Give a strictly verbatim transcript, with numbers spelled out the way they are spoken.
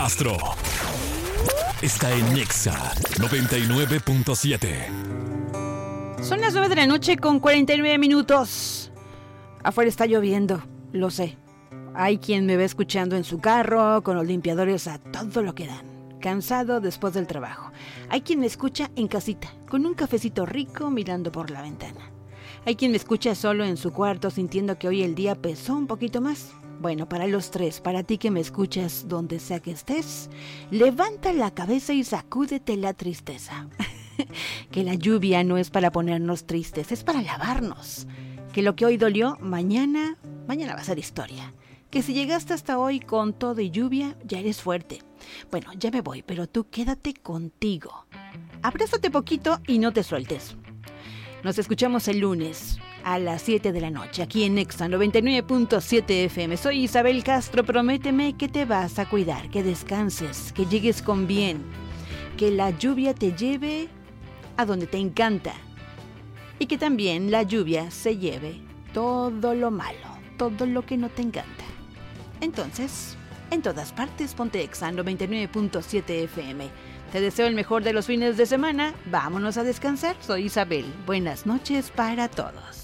Astro está en Nexa noventa y nueve punto siete. Son las nueve de la noche con cuarenta y nueve minutos. Afuera está lloviendo, lo sé. Hay quien me va escuchando en su carro, con los limpiadores a todo lo que dan, cansado después del trabajo. Hay quien me escucha en casita, con un cafecito rico mirando por la ventana. Hay quien me escucha solo en su cuarto, sintiendo que hoy el día pesó un poquito más. Bueno, para los tres, para ti que me escuchas donde sea que estés, levanta la cabeza y sacúdete la tristeza. Que la lluvia no es para ponernos tristes, es para lavarnos. Que lo que hoy dolió, mañana, mañana va a ser historia. Que si llegaste hasta hoy con todo y lluvia, ya eres fuerte. Bueno, ya me voy, pero tú quédate contigo. Abrázate poquito y no te sueltes. Nos escuchamos el lunes a las siete de la noche, aquí en Nexa noventa y nueve punto siete F M. Soy Isabel Castro, prométeme que te vas a cuidar, que descanses, que llegues con bien, que la lluvia te lleve a donde te encanta y que también la lluvia se lleve todo lo malo, todo lo que no te encanta. Entonces, en todas partes ponte Exa noventa y nueve punto siete F M. Te deseo el mejor de los fines de semana. Vámonos a descansar. Soy Isabel. Buenas noches para todos.